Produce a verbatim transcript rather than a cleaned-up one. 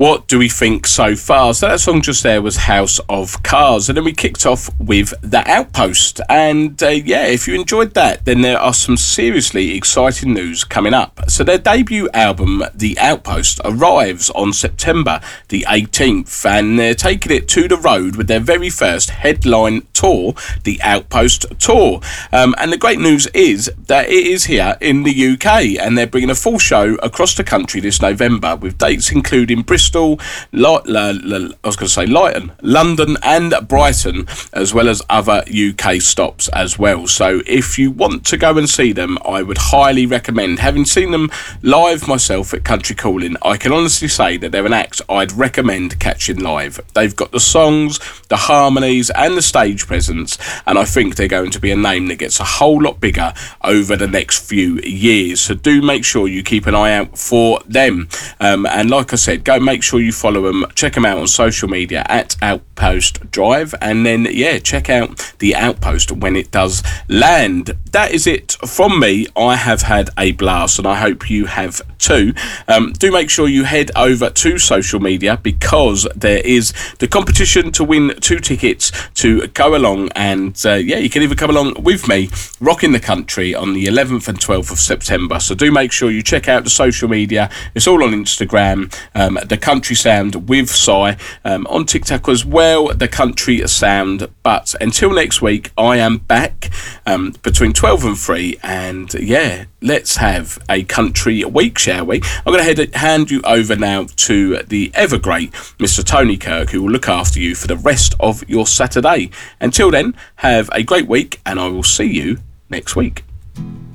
What do we think so far? So that song just there was House of Cards, and then we kicked off with The Outpost. And uh, yeah, if you enjoyed that, then there are some seriously exciting news coming up. So their debut album, The Outpost, arrives on September the eighteenth, and they're taking it to the road with their very first headline tour, The Outpost Tour. Um, and the great news is that it is here in the U K, and they're bringing a full show across the country this November, with dates including Bristol, Light, I was going to say Lyton, London and Brighton, as well as other U K stops as well. So if you want to go and see them, I would highly recommend. Having seen them live myself at Country Calling, I can honestly say that they're an act I'd recommend catching live. They've got the songs, the harmonies and the stage presence, and I think they're going to be a name that gets a whole lot bigger over the next few years. So do make sure you keep an eye out for them. Um, and like I said, go make sure you follow them, check them out on social media at Outpost Drive, and then yeah, check out The Outpost when it does land. That is it from me. I have had a blast, and I hope you have too. Um, do make sure you head over to social media, because there is the competition to win two tickets to go along, and uh, yeah, you can either come along with me rocking the country on the eleventh and twelfth of September. So do make sure you check out the social media. It's all on Instagram, um, the Country Sound with Si, um, on TikTok as well, the Country Sound. But until next week, I am back um, between twelve and three, and yeah, let's have a country week, shall we? I'm going to hand you over now to the ever great Mister Tony Kirk, who will look after you for the rest of your Saturday. Until then, have a great week, and I will see you next week.